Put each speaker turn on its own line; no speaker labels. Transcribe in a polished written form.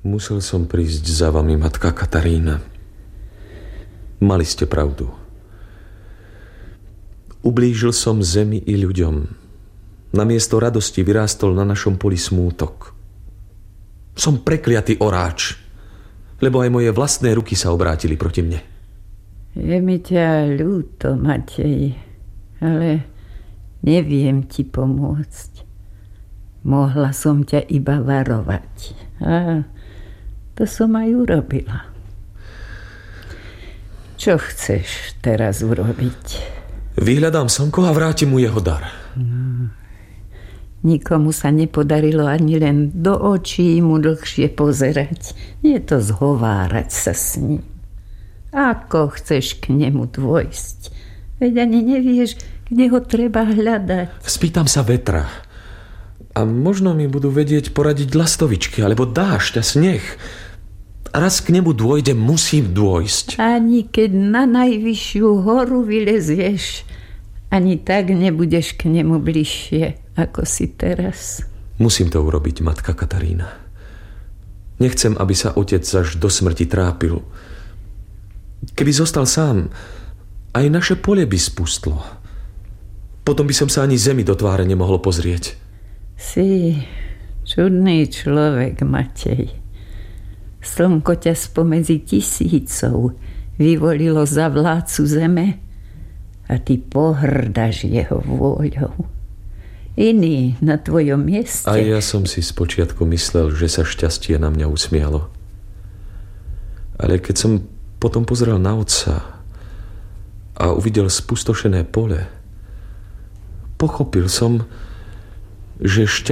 Musel som prísť za vami, matka Katarína. Mali ste pravdu. Ublížil som zemi i ľuďom. Namiesto radosti vyrástol na našom poli smútok. Som prekliatý oráč, lebo aj moje vlastné ruky sa obrátili proti mne.
Je mi ťa ľúto, Matej, ale neviem ti pomôcť. Mohla som ťa iba varovať. A to som aj urobila. Čo chceš teraz urobiť?
Vyhľadám slnko a vrátim mu jeho dar.
Nikomu sa nepodarilo ani len do očí mu dlhšie pozerať. Nie to zhovárať sa s ním. Ako chceš k nemu dôjsť? Veď ani nevieš, kde ho treba hľadať.
Spýtam sa vetra. A možno mi budú vedieť poradiť lastovičky, alebo dážď a sneh. Raz k nemu dôjdem, musím dôjsť.
Ani keď na najvyššiu horu vylezieš, ani tak nebudeš k nemu bližšie, ako si teraz.
Musím to urobiť, matka Katarína. Nechcem, aby sa otec až do smrti trápil. Keby zostal sám, aj naše pole by spustlo. Potom by som sa ani zemi do tváre nemohol pozrieť.
Si čudný človek, Matej. Slnko ťa spomedzi tisícov vyvolilo za vládcu zeme a ty pohrdaš jeho vôľou. Iný na tvojom mieste.
A ja som si spočiatku myslel, že sa šťastie na mňa usmialo. Ale keď som potom pozrel na otca a uvidel spustošené pole, pochopil som, že